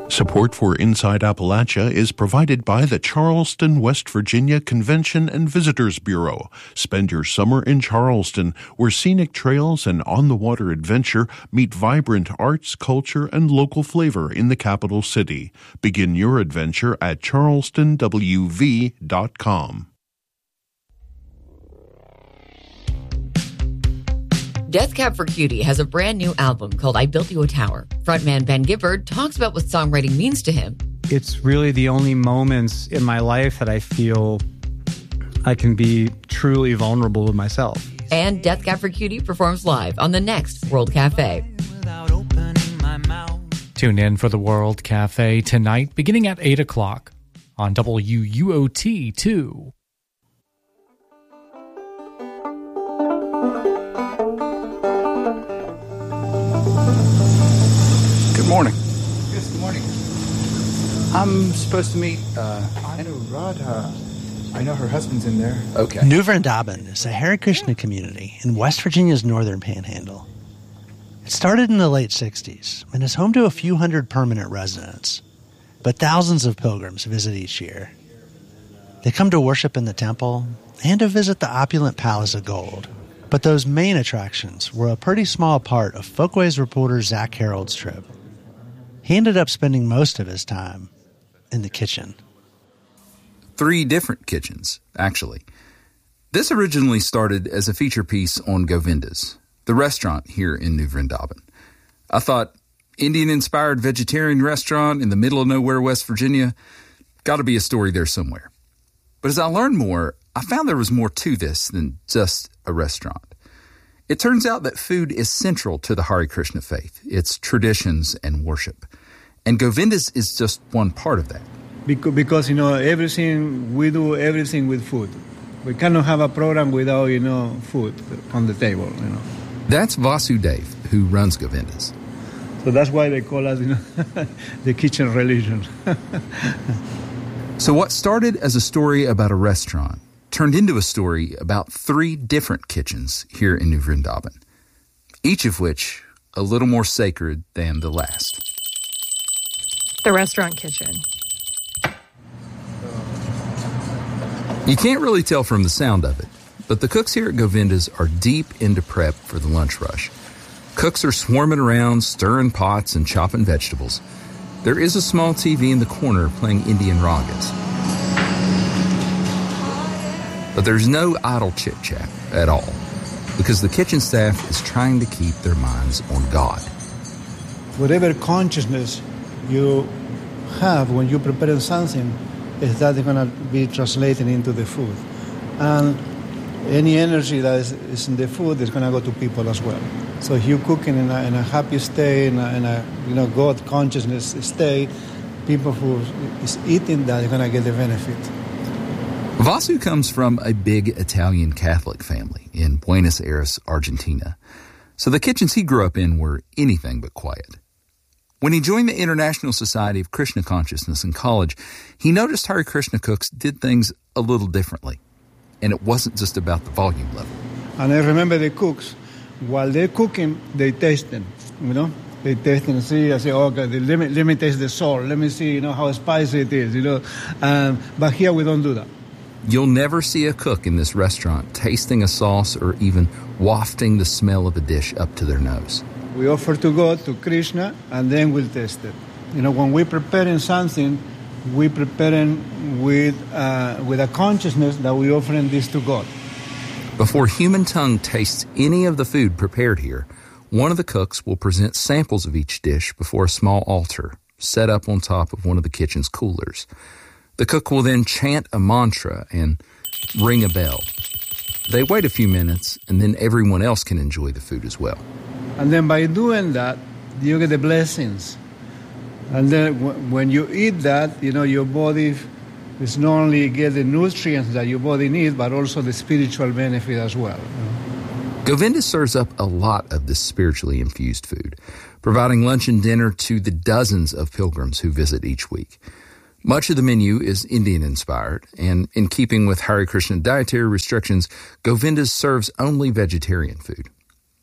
Support for Inside Appalachia is provided by the Charleston, West Virginia Convention and Visitors Bureau. Spend your summer in Charleston, where scenic trails and on-the-water adventure meet vibrant arts, culture, and local flavor in the capital city. Begin your adventure at charlestonwv.com. Death Cab for Cutie has a brand new album called I Built You a Tower. Frontman Ben Gibbard talks about what songwriting means to him. It's really the only moments in my life that I feel I can be truly vulnerable with myself. And Death Cab for Cutie performs live on the next World Cafe. Tune in for the World Cafe tonight, beginning at 8 o'clock on WUOT2. Good morning. Yes, good morning. I'm supposed to meet, I know Radha. I know her husband's in there. Okay. New Vrindaban is a Hare Krishna community in West Virginia's northern panhandle. It started in the late 60s and is home to a few hundred permanent residents, but thousands of pilgrims visit each year. They come to worship in the temple and to visit the opulent Palace of Gold. But those main attractions were a pretty small part of Folkways reporter Zach Harold's trip. He ended up spending most of his time in the kitchen. 3 different kitchens, actually. This originally started as a feature piece on Govinda's, the restaurant here in New Vrindaban. I thought, Indian-inspired vegetarian restaurant in the middle of nowhere, West Virginia, got to be a story there somewhere. But as I learned more, I found there was more to this than just a restaurant. It turns out that food is central to the Hare Krishna faith, its traditions and worship. And Govinda's is just one part of that. Because, we do everything with food. We cannot have a program without, food on the table, That's Vasudev, who runs Govinda's. So that's why they call us, the kitchen religion. So what started as a story about a restaurant turned into a story about 3 different kitchens here in New Vrindaban, each of which a little more sacred than the last. The restaurant kitchen. You can't really tell from the sound of it, but the cooks here at Govinda's are deep into prep for the lunch rush. Cooks are swarming around, stirring pots and chopping vegetables. There is a small TV in the corner playing Indian ragas. But there's no idle chit-chat at all, because the kitchen staff is trying to keep their minds on God. Whatever consciousness you have when you prepare something, is that going to be translated into the food. And any energy that is in the food is going to go to people as well. So if you're cooking in a happy state, in a God consciousness state, people who is eating that are going to get the benefit. Vasu comes from a big Italian Catholic family in Buenos Aires, Argentina. So the kitchens he grew up in were anything but quiet. When he joined the International Society of Krishna Consciousness in college, he noticed Hare Krishna cooks did things a little differently. And it wasn't just about the volume level. And I remember the cooks, while they're cooking, they taste them, They taste and see, I say, okay, let me taste the salt. Let me see, how spicy it is, But here we don't do that. You'll never see a cook in this restaurant tasting a sauce or even wafting the smell of a dish up to their nose. We offer to God, to Krishna, and then we'll taste it. When we're preparing something, we're preparing with a consciousness that we're offering this to God. Before human tongue tastes any of the food prepared here, one of the cooks will present samples of each dish before a small altar set up on top of one of the kitchen's coolers. The cook will then chant a mantra and ring a bell. They wait a few minutes, and then everyone else can enjoy the food as well. And then by doing that, you get the blessings. And then when you eat that, your body is not only get the nutrients that your body needs, but also the spiritual benefit as well. Govinda serves up a lot of this spiritually infused food, providing lunch and dinner to the dozens of pilgrims who visit each week. Much of the menu is Indian-inspired, and in keeping with Hare Krishna dietary restrictions, Govinda's serves only vegetarian food.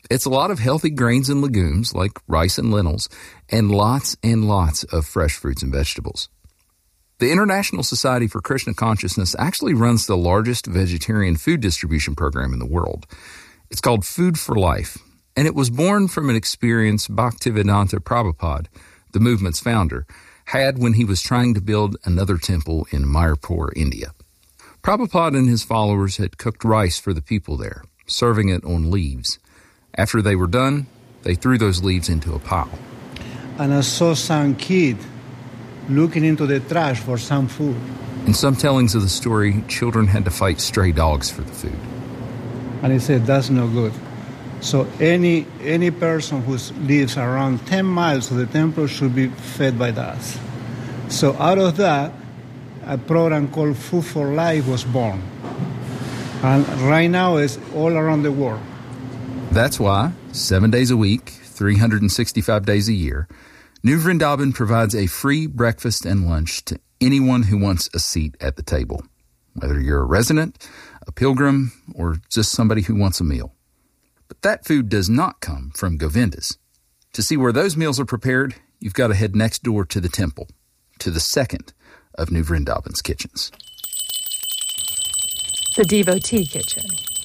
It's a lot of healthy grains and legumes like rice and lentils, and lots of fresh fruits and vegetables. The International Society for Krishna Consciousness actually runs the largest vegetarian food distribution program in the world. It's called Food for Life, and it was born from an experience Bhaktivedanta Prabhupada, the movement's founder, had when he was trying to build another temple in Mayapur, India. Prabhupada and his followers had cooked rice for the people there, serving it on leaves. After they were done, they threw those leaves into a pile. And I saw some kid looking into the trash for some food. In some tellings of the story, children had to fight stray dogs for the food. And he said, that's no good. So any person who lives around 10 miles of the temple should be fed by that. So out of that, a program called Food for Life was born. And right now it's all around the world. That's why, 7 days a week, 365 days a year, New Vrindavan provides a free breakfast and lunch to anyone who wants a seat at the table, whether you're a resident, a pilgrim, or just somebody who wants a meal. But that food does not come from Govindas. To see where those meals are prepared, you've got to head next door to the temple, to the second of New Vrindavan's kitchens. The Devotee Kitchen.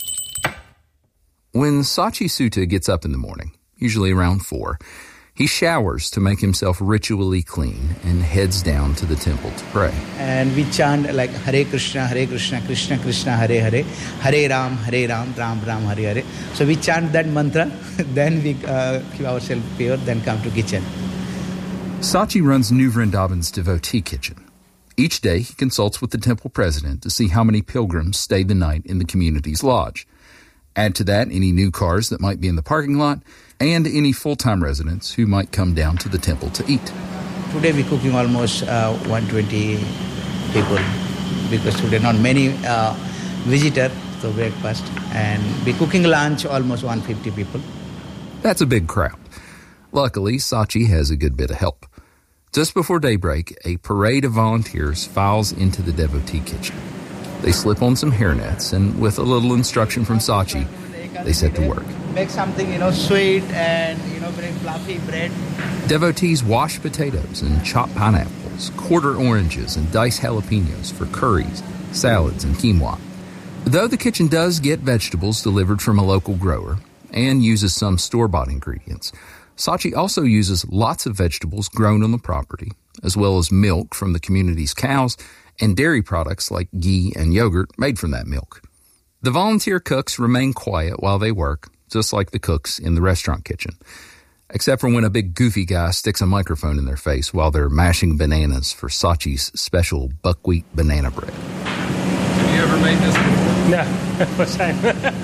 When Sachi Sutta gets up in the morning, usually around 4, he showers to make himself ritually clean and heads down to the temple to pray. And we chant like Hare Krishna, Krishna Krishna, Hare Hare, Hare Ram, Ram Ram, Hare Hare. So we chant that mantra, then we keep ourselves pure, then come to kitchen. Sachi runs New Vrindavan's devotee kitchen. Each day he consults with the temple president to see how many pilgrims stayed the night in the community's lodge. Add to that any new cars that might be in the parking lot, and any full-time residents who might come down to the temple to eat. Today we're cooking almost 120 people, because today not many visitors to breakfast, and we're cooking lunch almost 150 people. That's a big crowd. Luckily, Sachi has a good bit of help. Just before daybreak, a parade of volunteers files into the devotee kitchen. They slip on some hairnets, and with a little instruction from Sachi, they set to work. Make something, sweet and, very fluffy bread. Devotees wash potatoes and chop pineapples, quarter oranges, and dice jalapenos for curries, salads, and quinoa. Though the kitchen does get vegetables delivered from a local grower and uses some store-bought ingredients, Sachi also uses lots of vegetables grown on the property, as well as milk from the community's cows and dairy products like ghee and yogurt made from that milk. The volunteer cooks remain quiet while they work, just like the cooks in the restaurant kitchen, except for when a big goofy guy sticks a microphone in their face while they're mashing bananas for Sachi's special buckwheat banana bread. Have you ever made this before? No, first time.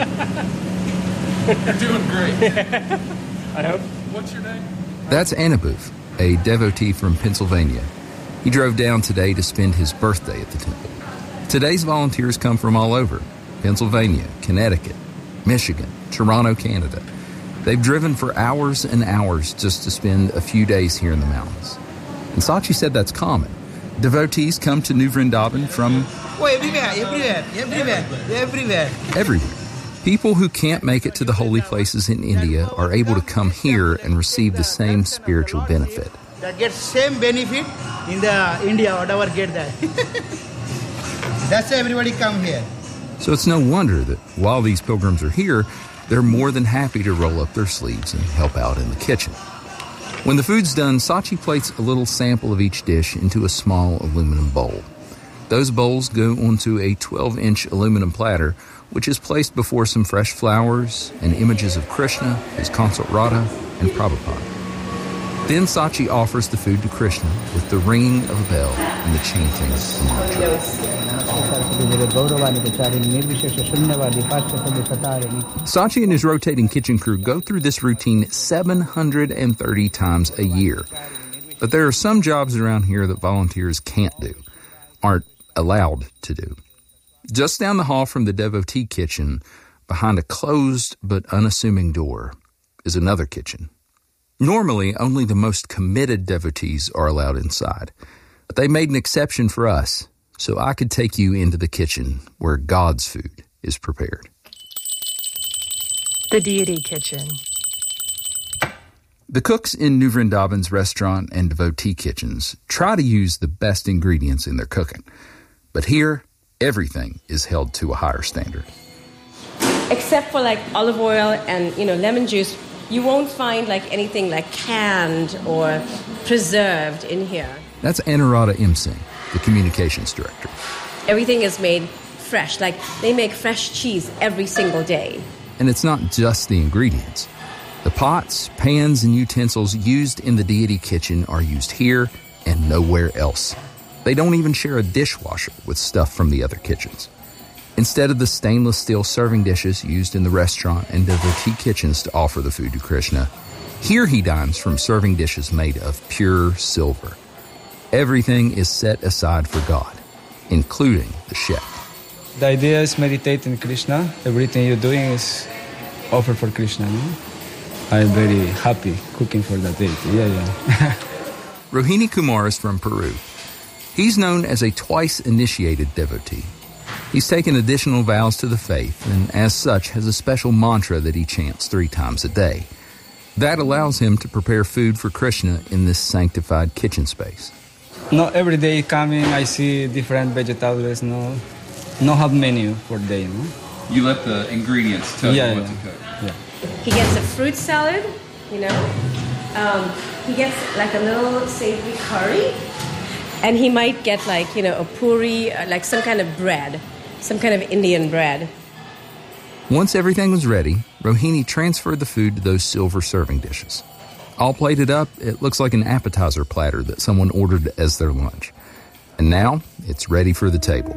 You're doing great. I hope. What's your name? That's Anubhav, a devotee from Pennsylvania. He drove down today to spend his birthday at the temple. Today's volunteers come from all over: Pennsylvania, Connecticut, Michigan, Toronto, Canada. They've driven for hours and hours just to spend a few days here in the mountains. And Sachi said that's common. Devotees come to New Vrindavan from everywhere. People who can't make it to the holy places in India are able to come here and receive the same spiritual benefit. That gets same benefit in the India, whatever get that. That's why everybody come here. So it's no wonder that while these pilgrims are here, they're more than happy to roll up their sleeves and help out in the kitchen. When the food's done, Sachi plates a little sample of each dish into a small aluminum bowl. Those bowls go onto a 12-inch aluminum platter, which is placed before some fresh flowers and images of Krishna, his consort Radha, and Prabhupada. Then Sachi offers the food to Krishna with the ringing of a bell and the chanting of the mantra. Sachi and his rotating kitchen crew go through this routine 730 times a year. But there are some jobs around here that volunteers can't do, aren't allowed to do. Just down the hall from the devotee kitchen, behind a closed but unassuming door, is another kitchen. Normally, only the most committed devotees are allowed inside. But they made an exception for us, so I could take you into the kitchen where God's food is prepared. The Deity Kitchen. The cooks in New Vrindavan's restaurant and devotee kitchens try to use the best ingredients in their cooking. But here, everything is held to a higher standard. Except for like olive oil and, lemon juice, you won't find like anything like canned or preserved in here. That's Anuradha M. Singh, the communications director. Everything is made fresh. Like they make fresh cheese every single day. And it's not just the ingredients. The pots, pans, and utensils used in the Deity Kitchen are used here and nowhere else. They don't even share a dishwasher with stuff from the other kitchens. Instead of the stainless steel serving dishes used in the restaurant and devotee kitchens to offer the food to Krishna, here he dines from serving dishes made of pure silver. Everything is set aside for God, including the chef. The idea is meditating Krishna. Everything you're doing is offered for Krishna. No? I'm very happy cooking for that deity. Yeah. Rohini Kumar is from Peru. He's known as a twice-initiated devotee. He's taken additional vows to the faith and, as such, has a special mantra that he chants 3 times a day. That allows him to prepare food for Krishna in this sanctified kitchen space. No, every day coming, I see different vegetables. No have menu for day. No? You let the ingredients tell you what to cook. Yeah. He gets a fruit salad, he gets like a little savory curry, and he might get like, a puri, like some kind of bread, some kind of Indian bread. Once everything was ready, Rohini transferred the food to those silver serving dishes. All plated up, it looks like an appetizer platter that someone ordered as their lunch. And now, it's ready for the table.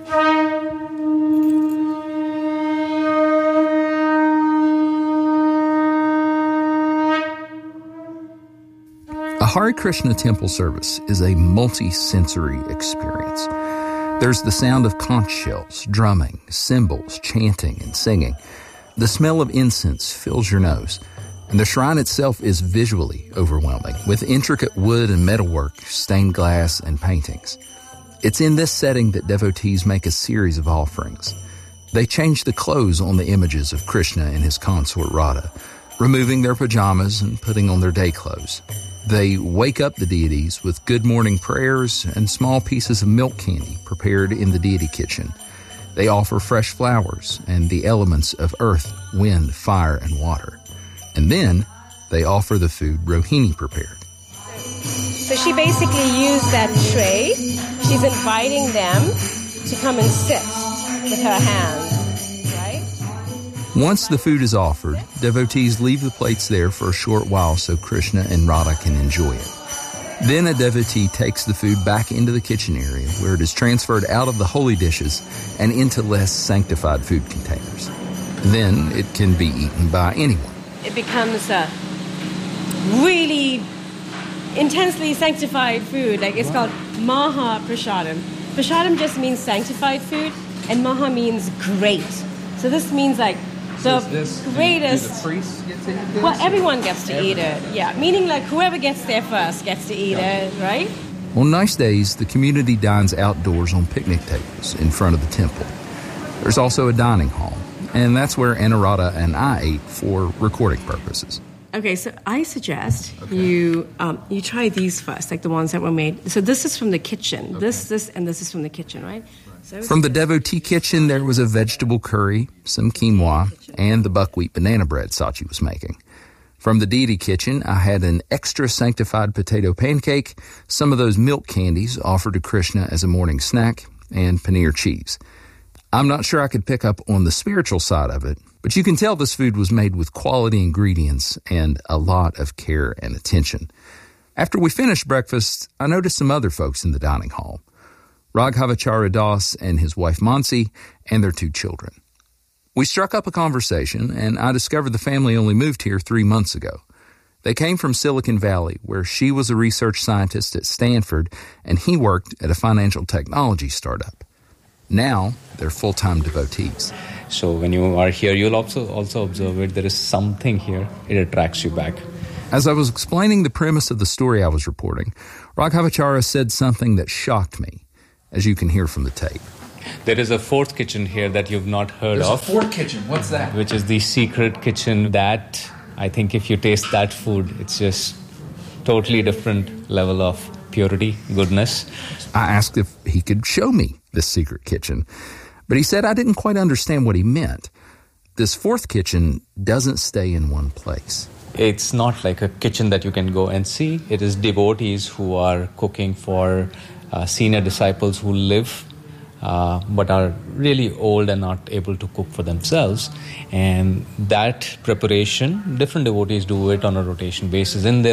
A Hare Krishna temple service is a multi-sensory experience. There's the sound of conch shells, drumming, cymbals, chanting, and singing. The smell of incense fills your nose, and the shrine itself is visually overwhelming, with intricate wood and metalwork, stained glass, and paintings. It's in this setting that devotees make a series of offerings. They change the clothes on the images of Krishna and his consort Radha, removing their pajamas and putting on their day clothes. They wake up the deities with good morning prayers and small pieces of milk candy prepared in the deity kitchen. They offer fresh flowers and the elements of earth, wind, fire, and water. And then they offer the food Rohini prepared. So she basically used that tray. She's inviting them to come and sit with her hands, right? Once the food is offered, devotees leave the plates there for a short while so Krishna and Radha can enjoy it. Then a devotee takes the food back into the kitchen area where it is transferred out of the holy dishes and into less sanctified food containers. Then it can be eaten by anyone. It becomes a really intensely sanctified food. Like it's called Maha Prasadam. Prasadam just means sanctified food, and Maha means great. So this means like the greatest. Do the priests get to eat this? Well, everyone gets to eat it. Yeah, meaning like whoever gets there first gets to eat it, right? On nice days, the community dines outdoors on picnic tables in front of the temple. There's also a dining hall, and that's where Anuradha and I ate for recording purposes. Okay, so I suggest you try these first, like the ones that were made. So this is from the kitchen. Okay. This, and this is from the kitchen, right? So from the devotee kitchen, there was a vegetable curry, some quinoa, and the buckwheat banana bread Sachi was making. From the deity kitchen, I had an extra sanctified potato pancake, some of those milk candies offered to Krishna as a morning snack, and paneer cheese. I'm not sure I could pick up on the spiritual side of it, but you can tell this food was made with quality ingredients and a lot of care and attention. After we finished breakfast, I noticed some other folks in the dining hall. Raghavacharya Das and his wife Mansi and their 2 children. We struck up a conversation, and I discovered the family only moved here 3 months ago. They came from Silicon Valley, where she was a research scientist at Stanford, and he worked at a financial technology startup. Now, they're full-time devotees. So when you are here, you'll also observe it. There is something here. It attracts you back. As I was explaining the premise of the story I was reporting, Raghavacharya said something that shocked me, as you can hear from the tape. There is a fourth kitchen here that you've not heard There's of. a fourth kitchen. What's that? Which is the secret kitchen that I think if you taste that food, it's just totally different level of purity, goodness. I asked if he could show me this secret kitchen, but he said I didn't quite understand what he meant. This fourth kitchen doesn't stay in one place. It's not like a kitchen that you can go and see. It is devotees who are cooking for senior disciples who live but are really old and not able to cook for themselves. And that preparation, different devotees do it on a rotation basis in their